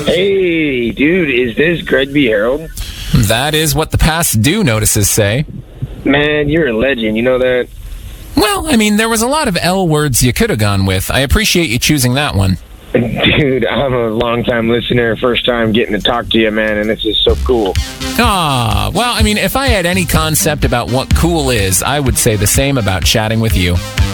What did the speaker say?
Hey, dude, is this Greg B. Harold? That is what the past due notices say. Man, you're a legend, you know that? Well, I mean, there was a lot of L words you could have gone with. I appreciate you choosing that one. Dude, I'm a long-time listener, first time getting to talk to you, man, and this is so cool. Ah, well, I mean, if I had any concept about what cool is, I would say the same about chatting with you.